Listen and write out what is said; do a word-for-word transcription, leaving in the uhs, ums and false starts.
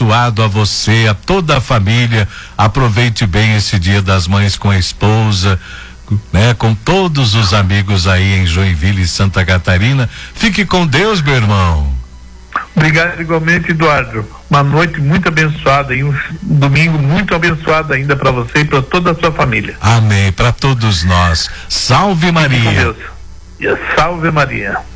abençoado a você, a toda a família. Aproveite bem esse Dia das Mães com a esposa, né? Com todos os amigos aí em Joinville e Santa Catarina. Fique com Deus, meu irmão. Obrigado igualmente, Eduardo. Uma noite muito abençoada e um domingo muito abençoado ainda para você e para toda a sua família. Amém. Para todos nós. Salve Maria. Deus. Salve Maria.